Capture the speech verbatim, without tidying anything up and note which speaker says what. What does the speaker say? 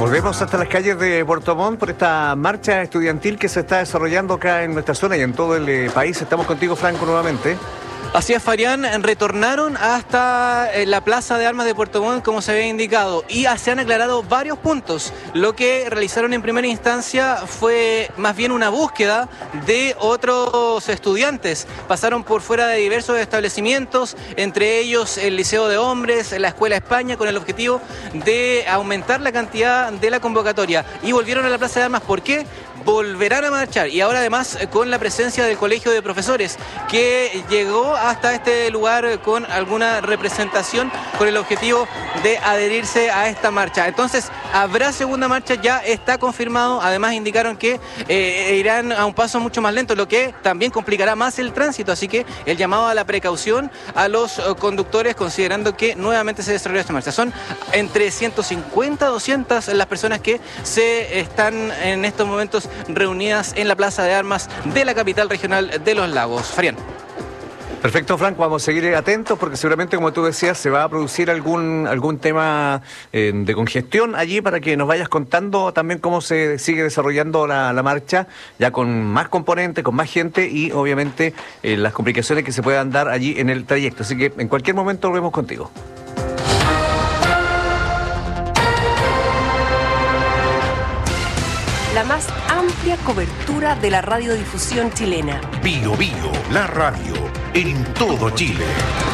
Speaker 1: Volvemos hasta las calles de Puerto Montt por esta marcha estudiantil que se está desarrollando acá en nuestra zona y en todo el eh, país. Estamos contigo, Franco, nuevamente.
Speaker 2: Así es, Fabián, retornaron hasta la Plaza de Armas de Puerto Montt, como se había indicado, y se han aclarado varios puntos. Lo que realizaron en primera instancia fue más bien una búsqueda de otros estudiantes. Pasaron por fuera de diversos establecimientos, entre ellos el Liceo de Hombres, la Escuela España, con el objetivo de aumentar la cantidad de la convocatoria. Y volvieron a la Plaza de Armas. ¿Por qué? Volverán a marchar, y ahora además con la presencia del Colegio de Profesores, que llegó hasta este lugar con alguna representación con el objetivo de adherirse a esta marcha. Entonces habrá segunda marcha, ya está confirmado. Además indicaron que eh, irán a un paso mucho más lento, lo que también complicará más el tránsito, así que el llamado a la precaución a los uh, conductores, considerando que nuevamente se desarrolla esta marcha. Son entre ciento cincuenta a doscientas las personas que se están en estos momentos reunidas en la Plaza de Armas de la capital regional de Los Lagos. Fabián.
Speaker 1: Perfecto, Franco, vamos a seguir atentos porque seguramente, como tú decías, se va a producir algún algún tema eh, de congestión allí, para que nos vayas contando también cómo se sigue desarrollando la, la marcha, ya con más componentes, con más gente y obviamente eh, las complicaciones que se puedan dar allí en el trayecto. Así que en cualquier momento volvemos contigo.
Speaker 3: La más amplia cobertura de la radiodifusión chilena.
Speaker 4: Bio Bio, la radio en todo Chile.